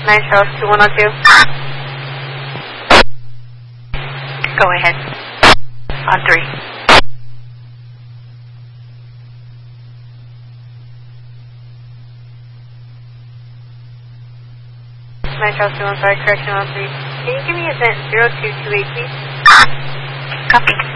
9 Charles 2102. Go ahead. On 3. Charles 21, sorry, correction on 3. Can you give me event 0228, please? Copy.